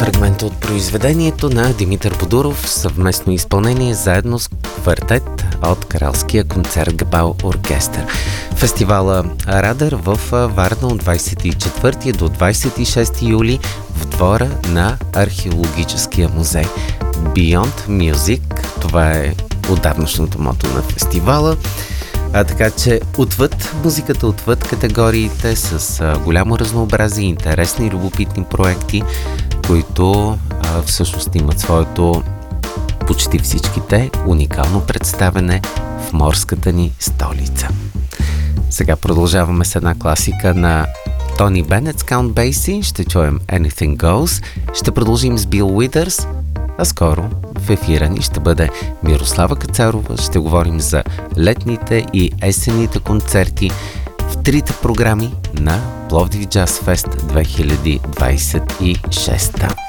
фрагмента от произведението на Димитър Бодуров, съвместно изпълнение заедно с квартет от Кралския концертгебал оркестър. Фестивала Радар в Варна от 24 до 26 юли в двора на Археологическия музей. Beyond Music, това е отдавнашното мото на фестивала. Така че отвъд музиката, отвъд категориите, с голямо разнообразие, интересни и любопитни проекти, които всъщност имат своето, почти всичките, уникално представяне в морската ни столица. Сега продължаваме с една класика на Тони Бенет с Count Basie. Ще чуем Anything Goes. Ще продължим с Bill Withers, а скоро в ефира ни ще бъде Мирослава Кацарова. Ще говорим за летните и есенните концерти в трите програми на Пловдив Джаз Фест 2026.